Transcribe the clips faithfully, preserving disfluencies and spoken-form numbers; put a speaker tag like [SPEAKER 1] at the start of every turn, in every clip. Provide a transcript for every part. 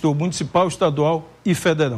[SPEAKER 1] gestor municipal, estadual e federal.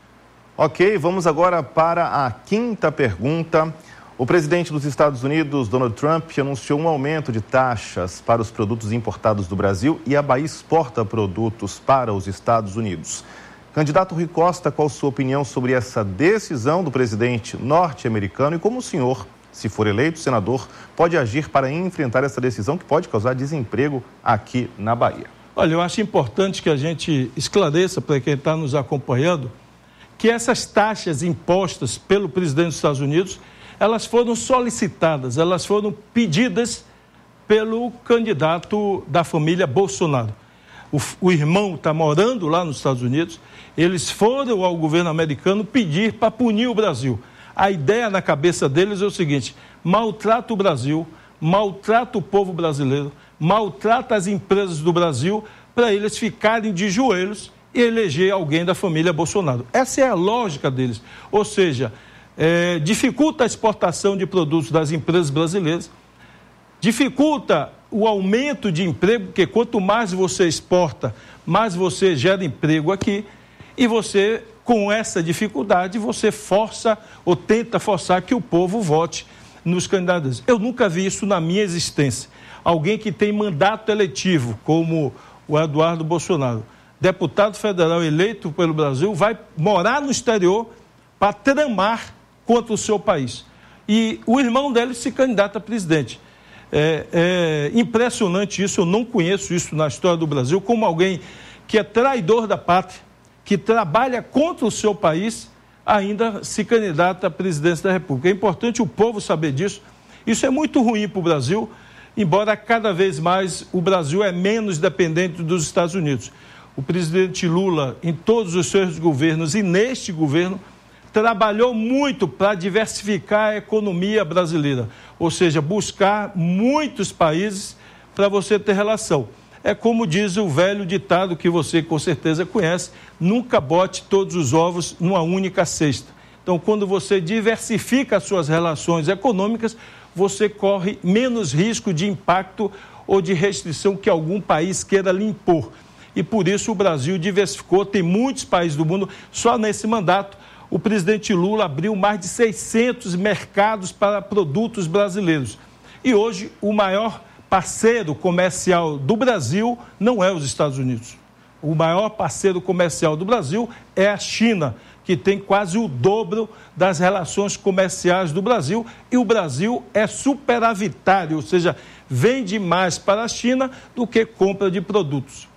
[SPEAKER 2] Ok, vamos agora para a quinta pergunta. O presidente dos Estados Unidos, Donald Trump, anunciou um aumento de taxas para os produtos importados do Brasil e a Bahia exporta produtos para os Estados Unidos. Candidato Rui Costa, qual a sua opinião sobre essa decisão do presidente norte-americano e como o senhor, se for eleito senador, pode agir para enfrentar essa decisão que pode causar desemprego aqui na Bahia?
[SPEAKER 1] Olha, eu acho importante que a gente esclareça para quem está nos acompanhando que essas taxas impostas pelo presidente dos Estados Unidos, elas foram solicitadas, elas foram pedidas pelo candidato da família Bolsonaro. O, o irmão está morando lá nos Estados Unidos, eles foram ao governo americano pedir para punir o Brasil. A ideia na cabeça deles é o seguinte: maltrata o Brasil, maltrata o povo brasileiro, maltrata as empresas do Brasil para eles ficarem de joelhos e eleger alguém da família Bolsonaro. Essa é a lógica deles. Ou seja, é, dificulta a exportação de produtos das empresas brasileiras, dificulta o aumento de emprego, porque quanto mais você exporta, mais você gera emprego aqui, e você, com essa dificuldade, você força ou tenta forçar que o povo vote nos candidatos. Eu nunca vi isso na minha existência. Alguém que tem mandato eletivo, como o Eduardo Bolsonaro, deputado federal eleito pelo Brasil, vai morar no exterior para tramar contra o seu país. E o irmão dele se candidata a presidente. É, é impressionante isso, eu não conheço isso na história do Brasil, como alguém que é traidor da pátria, que trabalha contra o seu país, ainda se candidata à presidência da República. É importante o povo saber disso. Isso é muito ruim para o Brasil, embora cada vez mais o Brasil é menos dependente dos Estados Unidos. O presidente Lula, em todos os seus governos e neste governo, trabalhou muito para diversificar a economia brasileira, ou seja, buscar muitos países para você ter relação. É como diz o velho ditado que você com certeza conhece: nunca bote todos os ovos numa única cesta. Então, quando você diversifica as suas relações econômicas, você corre menos risco de impacto ou de restrição que algum país queira lhe impor. E por isso o Brasil diversificou, tem muitos países do mundo. Só nesse mandato, o presidente Lula abriu mais de seiscentos mercados para produtos brasileiros. E hoje, o maior parceiro comercial do Brasil não é os Estados Unidos. O maior parceiro comercial do Brasil é a China, que tem quase o dobro das relações comerciais do Brasil. E o Brasil é superavitário, ou seja, vende mais para a China do que compra de produtos.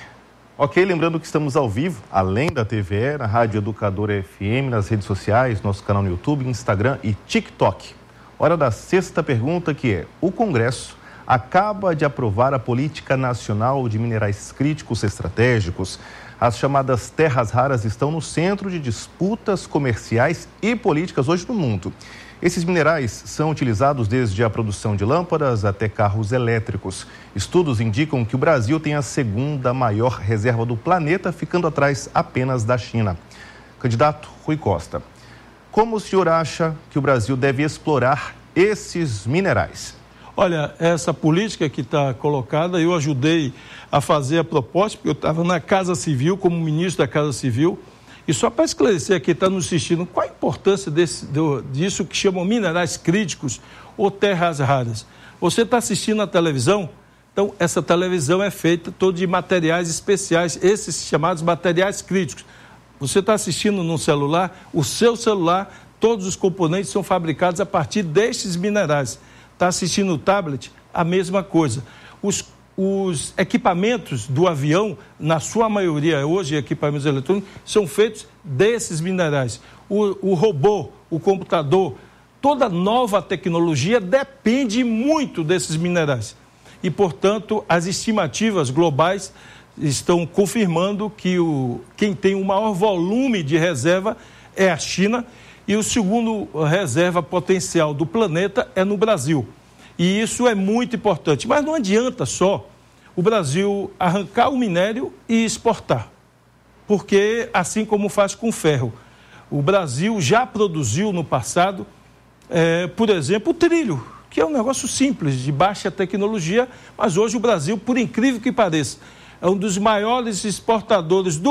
[SPEAKER 2] Ok, lembrando que estamos ao vivo, além da T V E, na Rádio Educadora F M, nas redes sociais, nosso canal no YouTube, Instagram e TikTok. Hora da sexta pergunta, que é: o Congresso acaba de aprovar a Política Nacional de Minerais Críticos Estratégicos. As chamadas terras raras estão no centro de disputas comerciais e políticas hoje no mundo. Esses minerais são utilizados desde a produção de lâmpadas até carros elétricos. Estudos indicam que o Brasil tem a segunda maior reserva do planeta, ficando atrás apenas da China. Candidato Rui Costa, como o senhor acha que o Brasil deve explorar esses minerais?
[SPEAKER 1] Olha, essa política que está colocada, eu ajudei a fazer a proposta, porque eu estava na Casa Civil, como ministro da Casa Civil. E só para esclarecer aqui, está nos assistindo, qual a importância desse, do, disso que chamam minerais críticos ou terras raras? Você está assistindo a televisão? Então, essa televisão é feita toda de materiais especiais, esses chamados materiais críticos. Você está assistindo num celular, o seu celular, todos os componentes são fabricados a partir destes minerais. Está assistindo o tablet, a mesma coisa. Os Os equipamentos do avião, na sua maioria hoje, equipamentos eletrônicos, são feitos desses minerais. O, o robô, o computador, toda nova tecnologia depende muito desses minerais. E, portanto, as estimativas globais estão confirmando que o, quem tem o maior volume de reserva é a China e o segundo reserva potencial do planeta é no Brasil. E isso é muito importante. Mas não adianta só o Brasil arrancar o minério e exportar. Porque, assim como faz com o ferro, o Brasil já produziu no passado, é, por exemplo, o trilho, que é um negócio simples, de baixa tecnologia, mas hoje o Brasil, por incrível que pareça, é um dos maiores exportadores do